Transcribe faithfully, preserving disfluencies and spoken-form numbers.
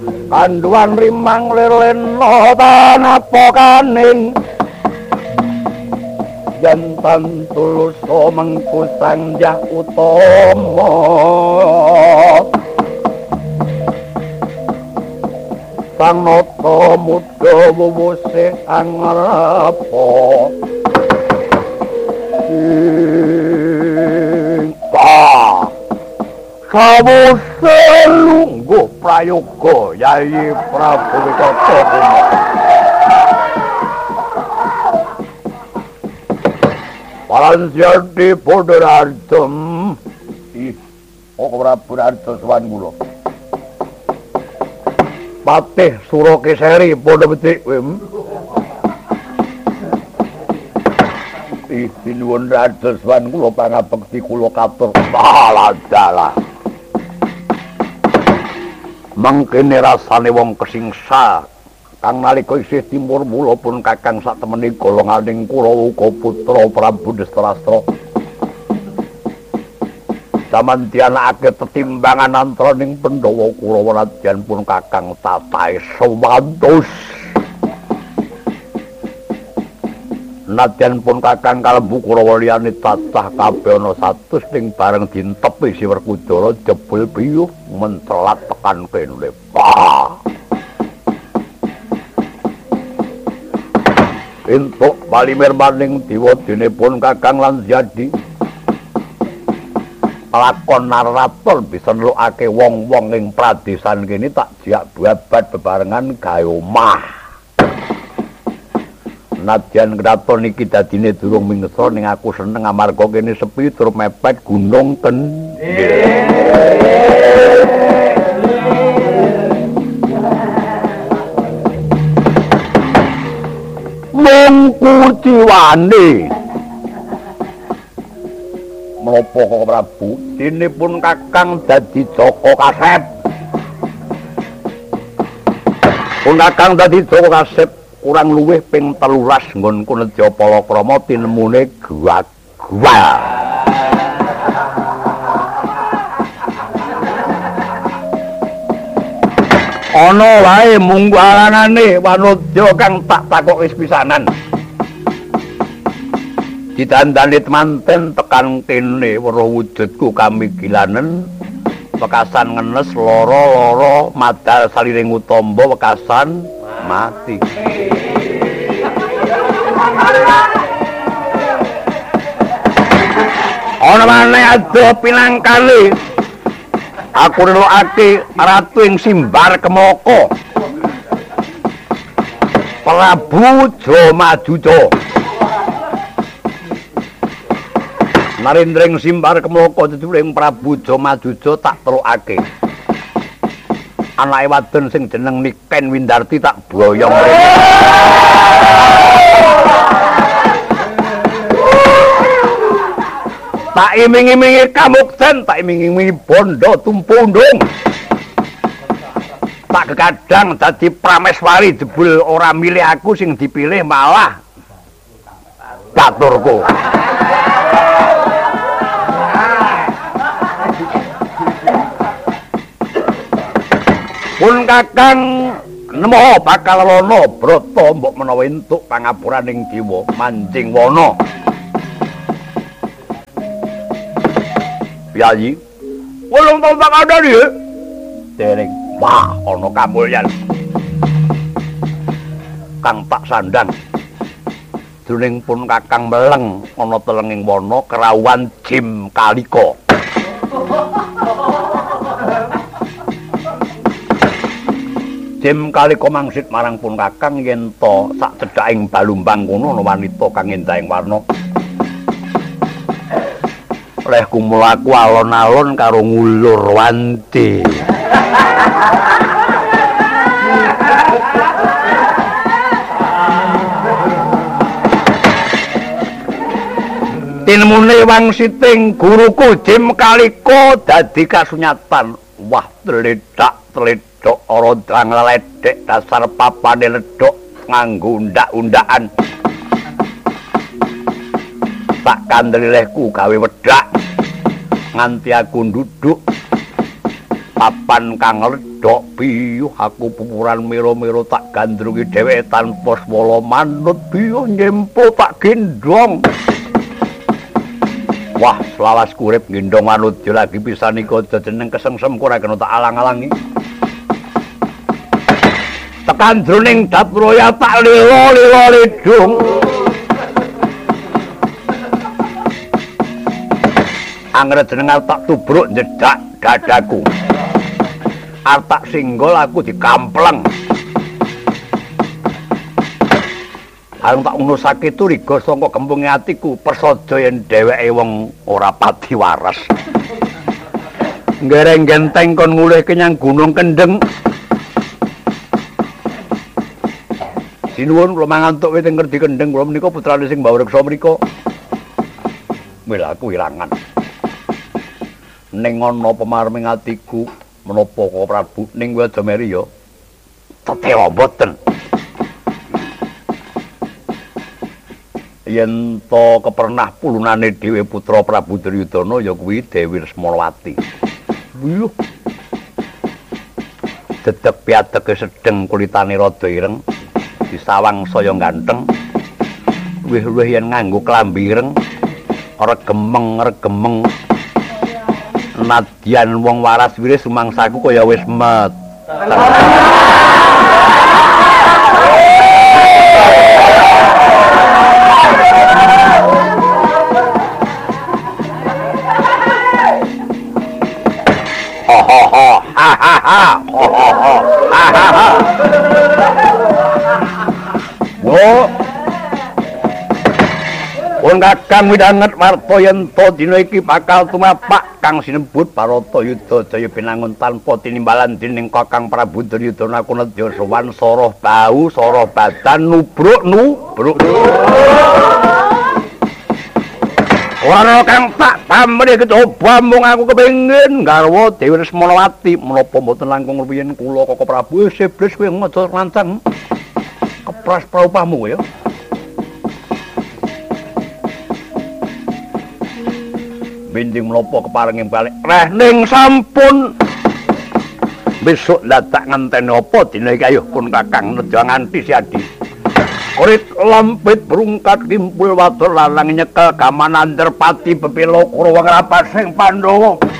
Kanduan rimang lirleno tanapa kaning jantan tulus mengku sanjah utama sang nata muda wuwuse angrapa pa sawuse lungguh prayoga Yayi Prabu Witata Palansyadi Bodorardem ih kok Prabu Narto sowan kula Patih Surakesari padha becik kowe ih sinuwun rados sowan kula pangabekti kula katur dalah mangkene rasane wong kesingsa kang nalika isih timur mula pun kakang sak temene golonganing Kurawa uga putra Prabu Destarastra jaman dianakake tetimbangan antraning Pandhawa Kurawa nadyan pun kakang tatahe sawantos nadyan pun kakang kalebu Kurawa liyane tatah kabeh ana satus ning bareng dintepi si Werkudara jebul piyuh mencelat tekan kene pa entuk palimer maning dewa denepun kakang lan jadi lakon narator bisa nelukake wong-wong ing pradesan kene tak jiak babat bebarengan gawe omah nadyan kraton iki dadine durung mingsa ning aku seneng amarga kene sepi tur mepet gunung kendhil mungku diwane menapa kok Prabu dinipun kakang dadi Jaka Kasep pun kakang dadi Jaka Kasep kurang luwih ping telulas nggonku Nedya Palakrama tinemune gua-gua ana wae munggu alanane wanodya kang tak takoki pisanan ditandani temanten tekan kene weruh wujudku kamigilanen wekasan ngenes lara-lara madal saliring utamba wekasan mati ana maneh ada pinangkali aku nelokake ratu ing Simbar Kemaka Prabu Jamajuja Narendra ing Simbar Kemaka dituling Prabu Jamajuja tak telokake anake wadon sing jeneng Niken Windarti tak boyong mrene tak iming-imingi kamukten tak iming-imingi bondo tumpundung tak kadang dadi prameswari jebul ora milih aku sing dipilih malah baturku pun kakang nemo bakal lono brata mbok menawa entuk pangapuraning dewa mancing wana Yayi, wolong taun tak ada dia. Dereng, wah, ono kamulyan. Kang tak sandang. Duning pun kakang meleng, ono telenging wono kerawan Jim Kaliko. Jim Kaliko mangsit marang pun kakang yen to sak cedhaking balumbang kono ana wanita kang endahing warna. Oleh kumulaku alon-alon karo ngulur wanti tinemune wangsiting guruku Jim Kaliko dadi kasunyatan wah tledak-tledok ora drang ledek dasar papane ledok nganggo undak-undakan tak kandhelehku gawe wedhak nganti aku nduduk papan kang ledok biyuh aku pumuran miro-miro tak gandrungi dheweke tanpa swala manut biyuh nyempul tak gendong. Wah, selawas kurip gendong manut yo lagi pisan iku aja jeneng kesengsem ora kena tak alang-alangi. Tekan jroning Datroya tak lilo-lilo lidung. Angger jeneng tak tubruk nyedak dadaku. Artak singgol aku dikampleng. Areng tak unusake turiga saka kempunge atiku persaja yen dheweke wong ora pati waras. Ngereng genteng kon ngulih kenyang Gunung Kendeng. Sinuwun kula mangantuk wit ngerdi Kendeng kula menika putrane sing mbawreksa mriku. Mila aku ilangan. Ning ana pemarming atiku menapa kok Prabu ning kowe aja meri ya. Tetewa mboten. Yen to kepernah pulunane dhewe putra Prabu Duryudana ya kuwi Dewi Resmawati. Wiyuh. Dedeg piadege sedeng kulitane rada ireng, disawang saya ganteng. Luwih-luwih yen nganggo klambi ireng, regemeng-regemeng. Nadyan wong waras wire sumangsaku kaya wis met. Wo Pun kakang midhanget warta yen to dina iki bakal tumapak kang sinebut Parata Yuda Jaya pinangun tanpa tinimbalan dening Kakang Prabu Duryudana kunedya sowan soroh bau soroh badan nubruk nubruk. Ora kang tak pamrih kecoba mung aku kepengin garwa Dewi Resmawati menapa mboten langkung rumiyin kula Kaka Prabu Seblis kowe ngaja rancang kepras praupahmu ya. Binding menapa keparenging balik reh ning sampun besok dadak ngenteni apa dina iki ayo pun Kakang nedya nganti siadi. Kurit lampit berungkat kimpul watur lalang nyekel gamanan Derpati bepilo kurwa ngrapat sing Pandhawa.